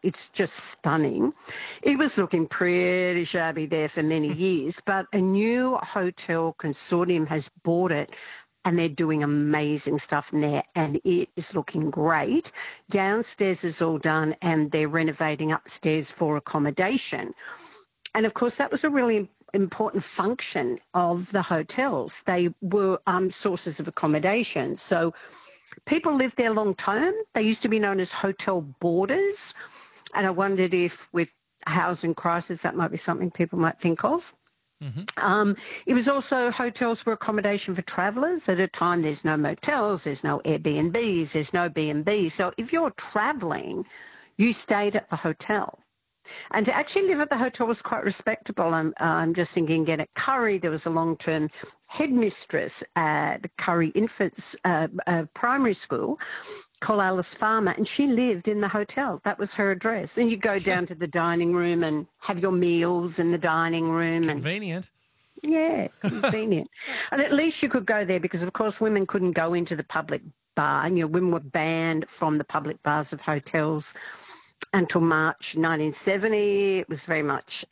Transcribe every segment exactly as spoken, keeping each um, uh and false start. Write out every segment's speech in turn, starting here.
it's just stunning. It was looking pretty shabby there for many years, but a new hotel consortium has bought it and they're doing amazing stuff in there, and it is looking great. Downstairs is all done and they're renovating upstairs for accommodation. And, of course, that was a really important function of the hotels. They were um, sources of accommodation. So people lived there long term. They used to be known as hotel boarders. And I wondered if with housing crisis that might be something people might think of. Mm-hmm. Um, it was also hotels for accommodation for travellers. At a time, there's no motels, there's no Airbnbs, there's no B and B. So if you're travelling, you stayed at the hotel. And to actually live at the hotel was quite respectable. I'm, uh, I'm just thinking again at Curry, there was a long-term headmistress at Curry Infants uh, uh, Primary School called Alice Farmer, and she lived in the hotel. That was her address. And you go down to the dining room and have your meals in the dining room. Convenient. And, yeah, convenient. And at least you could go there because, of course, women couldn't go into the public bar. And, you know, women were banned from the public bars of hotels until March nineteen seventy. It was very much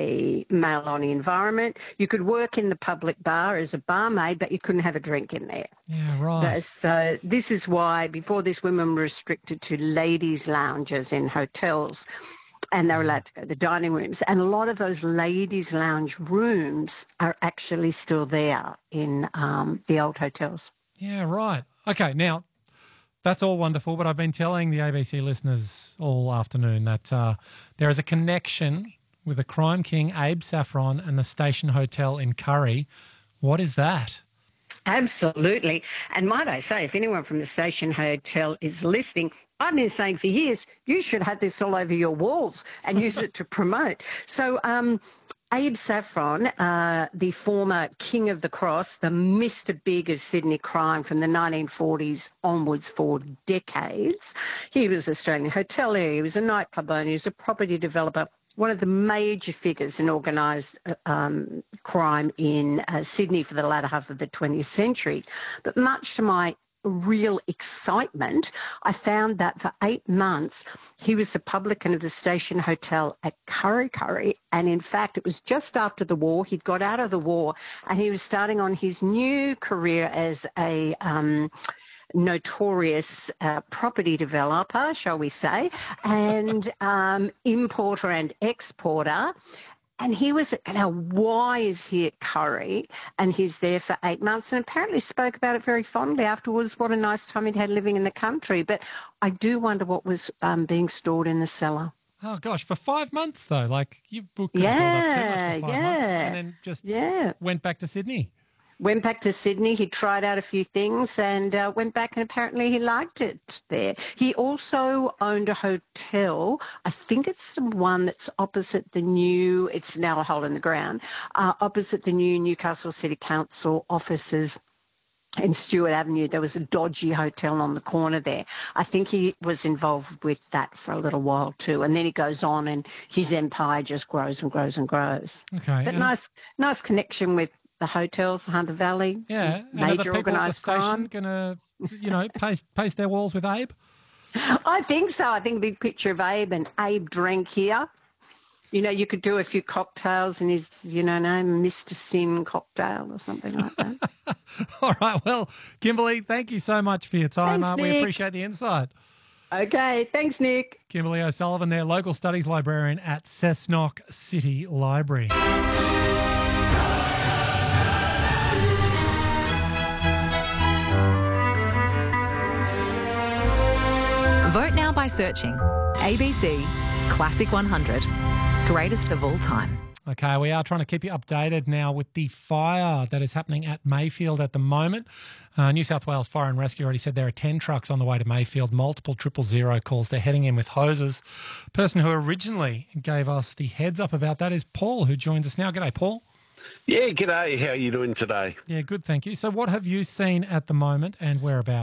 a male-only environment. You could work in the public bar as a barmaid, but you couldn't have a drink in there. Yeah, right. So this is why before this, women were restricted to ladies' lounges in hotels, and they were allowed to go to the dining rooms. And a lot of those ladies' lounge rooms are actually still there in um, the old hotels. Yeah, right. Okay, now, that's all wonderful, but I've been telling the A B C listeners all afternoon that uh, there is a connection with the crime king Abe Saffron and the Station Hotel in Curry. What is that? Absolutely. And might I say, if anyone from the Station Hotel is listening, I've been saying for years, you should have this all over your walls and use it to promote. So um, Abe Saffron, uh, the former King of the Cross, the Mister Big of Sydney crime from the nineteen forties onwards for decades. He was an Australian hotelier, he was a nightclub owner, he was a property developer, one of the major figures in organised um, crime in uh, Sydney for the latter half of the twentieth century. But much to my real excitement, I found that for eight months he was the publican of the Station Hotel at Kurri Kurri, and in fact it was just after the war. He'd got out of the war and he was starting on his new career as a um, notorious uh, property developer, shall we say, and um, importer and exporter. And he was, now why is he at Curry? And he's there for eight months and apparently spoke about it very fondly afterwards, what a nice time he'd had living in the country. But I do wonder what was um, being stored in the cellar. Oh, gosh, for five months, though. Like, you booked yeah, up too much for five yeah. months and then just yeah. went back to Sydney. Went back to Sydney, he tried out a few things and uh, went back, and apparently he liked it there. He also owned a hotel. I think it's the one that's opposite the new, it's now a hole in the ground, uh, opposite the new Newcastle City Council offices in Stewart Avenue. There was a dodgy hotel on the corner there. I think he was involved with that for a little while too. And then he goes on and his empire just grows and grows and grows. Okay. But nice, nice connection with the hotels, Hunter Valley, yeah, major organised crime. Going to, you know, paste, paste their walls with Abe? I think so. I think a big picture of Abe, and Abe drank here. You know, you could do a few cocktails in his, you know, name, Mister Sin cocktail or something like that. All right. Well, Kimberly, thank you so much for your time. Thanks, uh, we Nick. appreciate the insight. Okay. Thanks, Nick. Kimberly O'Sullivan there, local studies librarian at Cessnock City Library. Vote now by searching A B C Classic one hundred, greatest of all time. Okay, we are trying to keep you updated now with the fire that is happening at Mayfield at the moment. Uh, New South Wales Fire and Rescue already said there are ten trucks on the way to Mayfield, multiple triple zero calls. They're heading in with hoses. Person who originally gave us the heads up about that is Paul, who joins us now. G'day, Paul. Yeah, g'day. How are you doing today? Yeah, good, thank you. So what have you seen at the moment and whereabouts?